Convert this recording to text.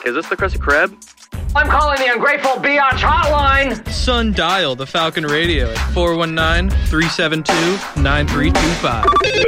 Is this the Krusty Krab? I'm calling the ungrateful biatch hotline. Son, dial the Falcon Radio at 419-372-9325.